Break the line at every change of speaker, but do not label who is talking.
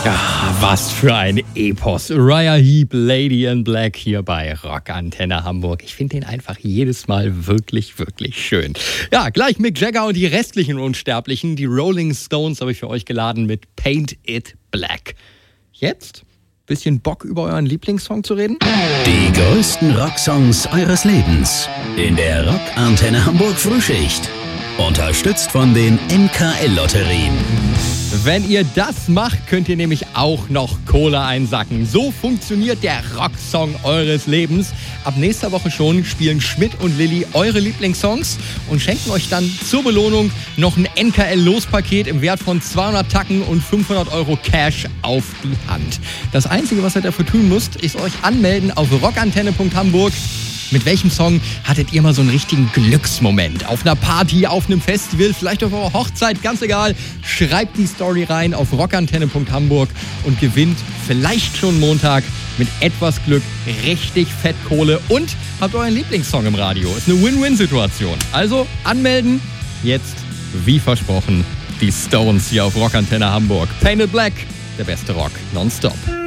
Ja, was für ein Epos. Uriah Heep, Lady in Black hier bei Rock Antenne Hamburg. Ich finde den einfach jedes Mal wirklich, wirklich schön. Ja, gleich Mick Jagger und die restlichen Unsterblichen. Die Rolling Stones habe ich für euch geladen mit Paint It Black. Jetzt? Bisschen Bock, über euren Lieblingssong zu reden?
Die größten Rocksongs eures Lebens in der Rock Antenne Hamburg Frühschicht. Unterstützt von den NKL-Lotterien.
Wenn ihr das macht, könnt ihr nämlich auch noch Kohle einsacken. So funktioniert der Rocksong eures Lebens. Ab nächster Woche schon spielen Schmidt und Lilly eure Lieblingssongs und schenken euch dann zur Belohnung noch ein NKL-Lospaket im Wert von 200 Tacken und 500 € Cash auf die Hand. Das Einzige, was ihr dafür tun müsst, ist euch anmelden auf rockantenne.hamburg. Mit welchem Song hattet ihr mal so einen richtigen Glücksmoment? Auf einer Party, auf einem Festival, vielleicht auf eurer Hochzeit, ganz egal. Schreibt die Story rein auf rockantenne.hamburg und gewinnt vielleicht schon Montag mit etwas Glück richtig Fettkohle und habt euren Lieblingssong im Radio. Ist eine Win-Win-Situation. Also anmelden, jetzt, wie versprochen, die Stones hier auf Rockantenne Hamburg. Paint It Black, der beste Rock nonstop.